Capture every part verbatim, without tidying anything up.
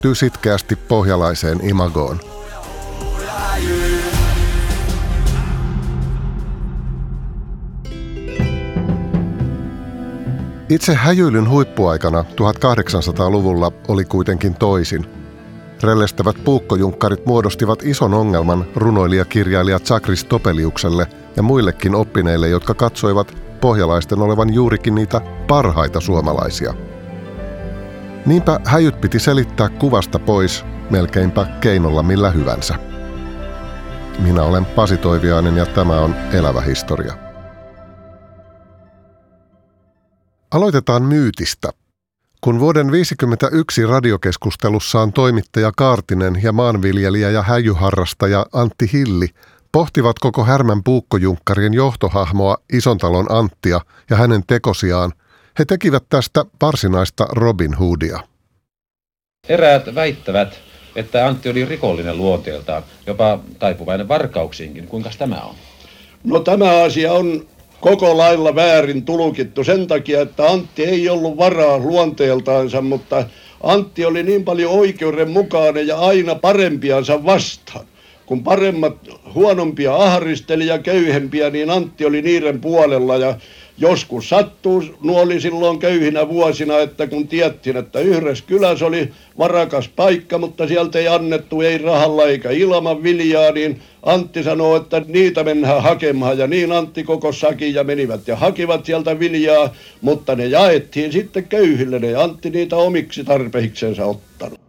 tyy sitkeästi pohjalaiseen imagoon. Itse häjyilyn huippuaikana tuhatkahdeksansataaluvulla oli kuitenkin toisin. Rellestävät puukkojunkkarit muodostivat ison ongelman runoilijakirjailija Tsakris Topeliukselle ja muillekin oppineille, jotka katsoivat pohjalaisten olevan juurikin niitä parhaita suomalaisia. Niinpä häjyt piti selittää kuvasta pois melkeinpä keinolla millä hyvänsä. Minä olen Pasi Toiviainen ja tämä on Elävä historia. Aloitetaan myytistä. Kun vuoden viisikymmentäyksi radiokeskustelussaan toimittaja Kaartinen ja maanviljelijä ja häjyharrastaja Antti Hilli pohtivat koko Härmän puukkojunkkarien johtohahmoa Isontalon Anttia ja hänen tekosiaan, he tekivät tästä varsinaista Robin Hoodia. Eräät väittävät, että Antti oli rikollinen luonteeltaan, jopa taipuvainen varkauksiinkin. Kuinkas tämä on? No tämä asia on koko lailla väärin tulkittu sen takia, että Antti ei ollut varaa luonteeltaansa, mutta Antti oli niin paljon oikeudenmukainen ja aina parempiansa vastaan. Kun paremmat huonompia ahdisteli ja köyhempiä, niin Antti oli niiden puolella ja joskus sattuu, nuoli silloin köyhinä vuosina, että kun tiettiin, että yhdessä kylässä oli varakas paikka, mutta sieltä ei annettu ei rahalla eikä ilman viljaa, niin Antti sanoi, että niitä mennään hakemaan. Ja niin Antti koko sakin ja menivät ja hakivat sieltä viljaa, mutta ne jaettiin sitten köyhille, ne Antti niitä omiksi tarpeiksensa ottanut.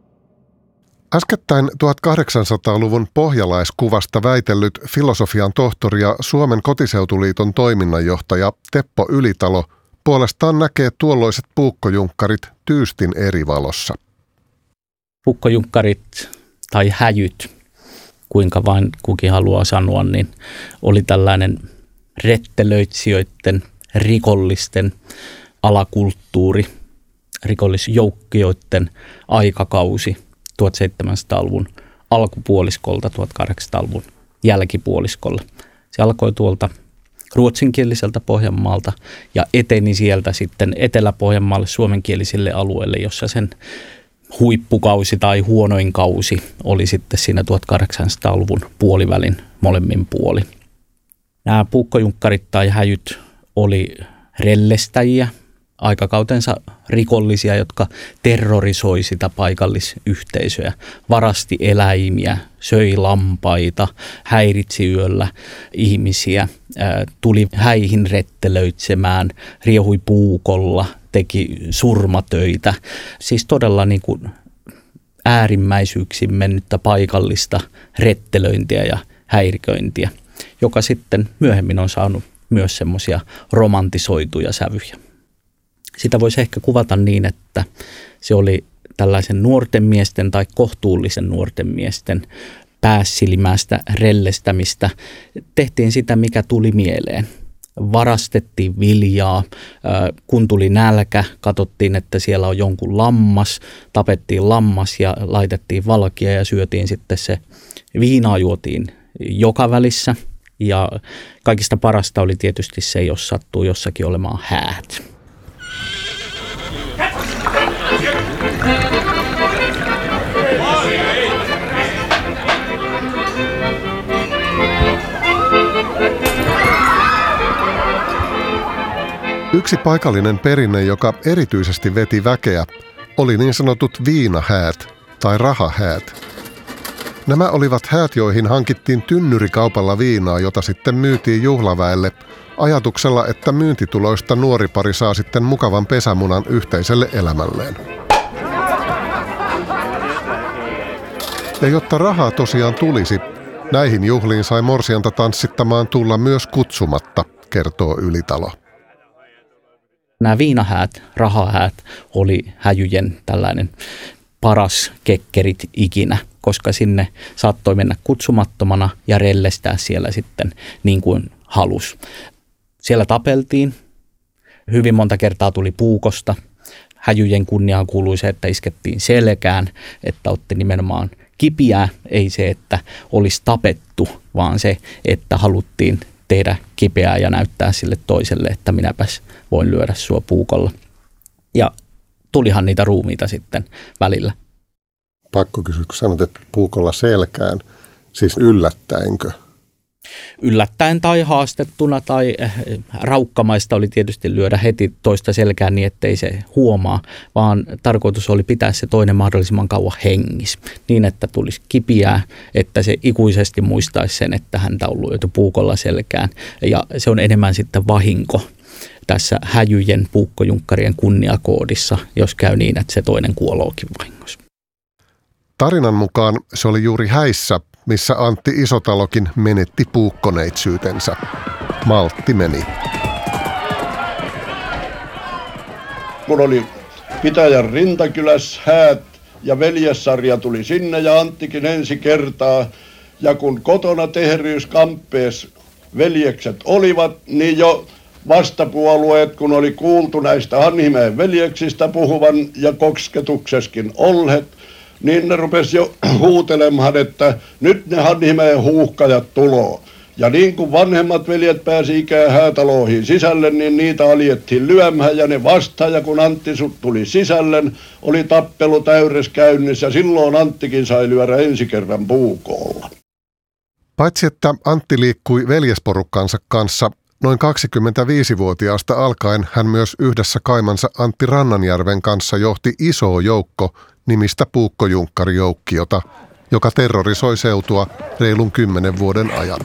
Äskettäin tuhatkahdeksansataaluvun pohjalaiskuvasta väitellyt filosofian tohtori ja Suomen kotiseutuliiton toiminnanjohtaja Teppo Ylitalo puolestaan näkee tuolloiset puukkojunkkarit tyystin eri valossa. Puukkojunkkarit tai häjyt, kuinka vain kukin haluaa sanoa, niin oli tällainen rettelöitsijöiden, rikollisten alakulttuuri, rikollisjoukkioiden aikakausi tuhatseitsemänsataaluvun alkupuoliskolta tuhatkahdeksansataaluvun jälkipuoliskolla. Se alkoi tuolta ruotsinkieliseltä Pohjanmaalta ja eteni sieltä sitten Etelä-Pohjanmaalle suomenkielisille alueille, jossa sen huippukausi tai huonoin kausi oli sitten siinä tuhatkahdeksansataaluvun puolivälin molemmin puoli. Nämä puukkojunkkarit tai häjyt oli rellestäjiä, aikakautensa rikollisia, jotka terrorisoi sitä paikallisyhteisöä, varasti eläimiä, söi lampaita, häiritsi yöllä ihmisiä, tuli häihin rettelöitsemään, riehui puukolla, teki surmatöitä. Siis todella niin kuin äärimmäisyyksiin mennyttä paikallista rettelöintiä ja häiriköintiä, joka sitten myöhemmin on saanut myös semmoisia romantisoituja sävyjä. Sitä voisi ehkä kuvata niin, että se oli tällaisen nuorten miesten tai kohtuullisen nuorten miesten päässilimästä rellestämistä. Tehtiin sitä, mikä tuli mieleen. Varastettiin viljaa, kun tuli nälkä, katsottiin, että siellä on jonkun lammas, tapettiin lammas ja laitettiin valkia ja syötiin sitten se, viinaa juotiin joka välissä. Ja kaikista parasta oli tietysti se, jos sattuu jossakin olemaan häät. Yksi paikallinen perinne, joka erityisesti veti väkeä, oli niin sanotut viinahäät tai rahahäät. Nämä olivat häät, joihin hankittiin tynnyrikaupalla viinaa, jota sitten myytiin juhlaväelle ajatuksella, että myyntituloista nuori pari saa sitten mukavan pesämunan yhteiselle elämälleen. Ja jotta rahaa tosiaan tulisi, näihin juhliin sai morsianta tanssittamaan tulla myös kutsumatta, kertoo Ylitalo. Nämä viinahäät, rahahäät oli häjyjen tällainen paras kekkerit ikinä, koska sinne saattoi mennä kutsumattomana ja rellestää siellä sitten niin kuin halus. Siellä tapeltiin, hyvin monta kertaa tuli puukosta. Häjyjen kunniaan kuului se, että iskettiin selkään, että otti nimenomaan kipiää, ei se, että olisi tapettu, vaan se, että haluttiin tehdä kipeää ja näyttää sille toiselle, että minäpäs voin lyödä sua puukolla. Ja tulihan niitä ruumiita sitten välillä. pakko kysyä, kun sanot, että puukolla selkään, siis yllättäenkö? Yllättäen tai haastettuna tai raukkamaista oli tietysti lyödä heti toista selkään niin, ettei se huomaa, vaan tarkoitus oli pitää se toinen mahdollisimman kauan hengissä, niin että tulisi kipiää, että se ikuisesti muistaisi sen, että häntä on lyöty puukolla selkään, ja se on enemmän sitten vahinko tässä häjyjen puukkojunkkarien kunniakoodissa, jos käy niin, että se toinen kuolookin vahingossa. Tarinan mukaan se oli juuri häissä, missä Antti Isotalokin menetti puukkoneitsyytensä. Maltti meni. Kun oli pitäjän Rintakylässä häät ja veljessarja tuli sinne ja Anttikin ensi kertaa. Ja kun kotona teheryyskamppeessa veljekset olivat, niin jo vastapuolueet, kun oli kuultu näistä Hanhimäen veljeksistä puhuvan ja kosketukseskin olleet, niin ne rupesi jo huutelemaan, että nyt ne Hanhimäen huuhkajat tuloo. Ja niin kuin vanhemmat veljet pääsi ikään häätaloihin sisälle, niin niitä aljettiin lyömään ja ne vastaan. Ja kun Antti tuli sisälle, oli tappelu täydessä käynnissä ja silloin Anttikin sai lyödä ensi kerran puukolla. Paitsi että Antti liikkui veljesporukkansa kanssa, noin kaksikymmentäviisivuotiaasta alkaen hän myös yhdessä kaimansa Antti Rannanjärven kanssa johti iso joukko nimistä puukkojunkkarijoukkiota, joka terrorisoi seutua reilun kymmenen vuoden ajan.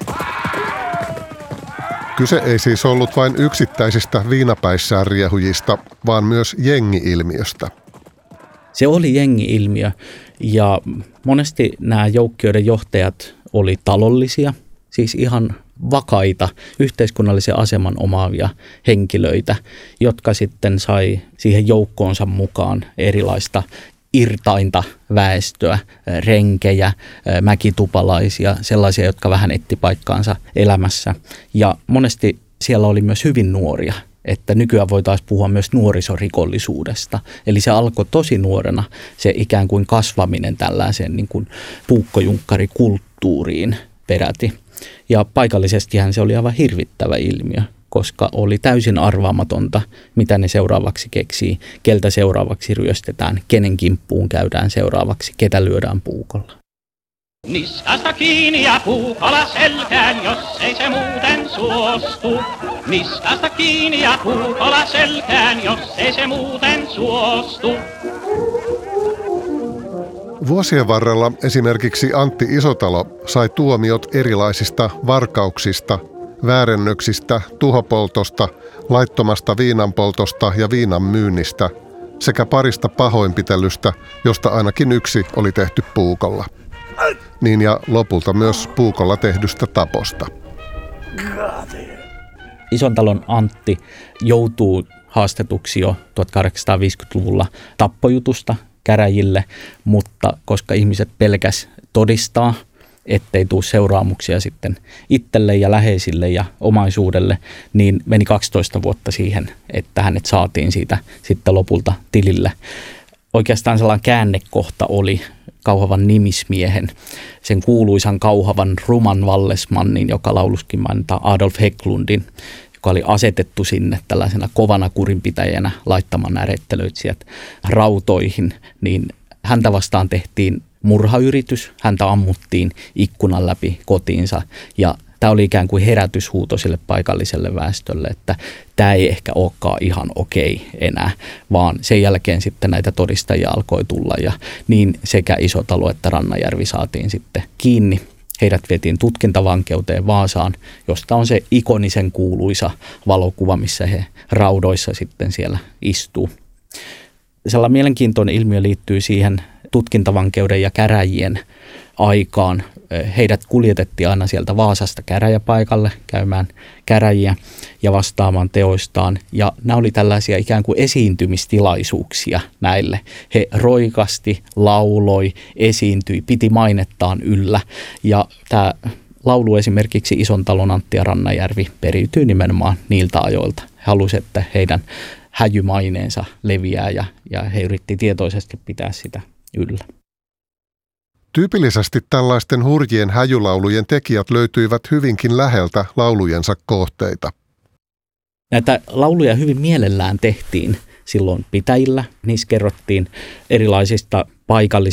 Kyse ei siis ollut vain yksittäisistä viinapäissään riehujista, vaan myös jengi-ilmiöstä. Se oli jengi-ilmiö ja monesti nämä joukkioiden johtajat oli talollisia, siis ihan vakaita, yhteiskunnallisen aseman omaavia henkilöitä, jotka sitten sai siihen joukkoonsa mukaan erilaista irtainta väestöä, renkejä, mäkitupalaisia, sellaisia, jotka vähän etti paikkaansa elämässä. Ja monesti siellä oli myös hyvin nuoria, että nykyään voitaisiin puhua myös nuorisorikollisuudesta. Eli se alkoi tosi nuorena, se ikään kuin kasvaminen tällaiseen niin kuin puukkojunkkarikulttuuriin peräti. Ja paikallisestihan se oli aivan hirvittävä ilmiö, koska oli täysin arvaamatonta, mitä ne seuraavaksi keksii, keltä seuraavaksi ryöstetään, kenen kimppuun käydään seuraavaksi, ketä lyödään puukolla. Niskasta kiinni ja puukolla selkään, jos ei se muuten suostu. Niskasta kiinni ja puukolla selkään, jos ei se muuten suostu. Vuosien varrella esimerkiksi Antti Isotalo sai tuomiot erilaisista varkauksista, väärennöksistä, tuhopoltosta, laittomasta viinanpoltosta ja viinan myynnistä sekä parista pahoinpitelystä, josta ainakin yksi oli tehty puukolla. Niin ja lopulta myös puukolla tehdystä taposta. Isontalon Antti joutuu haastetuksi jo tuhatkahdeksansataaviisikymmentäluvulla tappojutusta käräjille, mutta koska ihmiset pelkäs todistaa, ettei tule seuraamuksia sitten itselle ja läheisille ja omaisuudelle, niin meni kaksitoista vuotta siihen, että hänet saatiin siitä sitten lopulta tilille. Oikeastaan sellainen käännekohta oli Kauhavan nimismiehen, sen kuuluisan Kauhavan Ruman Vallesmannin, joka lauluskin mainitaan Adolf Hägglundin, joka oli asetettu sinne tällaisena kovana kurinpitäjänä laittamaan närettelöitsijät rautoihin, niin häntä vastaan tehtiin murhayritys, häntä ammuttiin ikkunan läpi kotiinsa ja tämä oli ikään kuin herätyshuuto sille paikalliselle väestölle, että tämä ei ehkä olekaan ihan okei enää, vaan sen jälkeen sitten näitä todistajia alkoi tulla ja niin sekä Isotalo että Rannanjärvi saatiin sitten kiinni. Heidät vietiin tutkintavankeuteen Vaasaan, josta on se ikonisen kuuluisa valokuva, missä he raudoissa sitten siellä istuu. Sellainen mielenkiintoinen ilmiö liittyy siihen tutkintavankeuden ja käräjien aikaan. Heidät kuljetettiin aina sieltä Vaasasta käräjäpaikalle käymään käräjiä ja vastaamaan teoistaan. Ja nämä oli tällaisia ikään kuin esiintymistilaisuuksia näille. He roikasti, lauloi, esiintyi, piti mainettaan yllä. Ja tämä laulu esimerkiksi Isontalon Antti ja Rannanjärvi periytyy nimenomaan niiltä ajoilta. He halusivat, että heidän häjymaineensa leviää ja, ja he yritti tietoisesti pitää sitä yllä. Tyypillisesti tällaisten hurjien häjylaulujen tekijät löytyivät hyvinkin läheltä laulujensa kohteita. Näitä lauluja hyvin mielellään tehtiin silloin pitäjillä. Niissä kerrottiin erilaisista paikallisista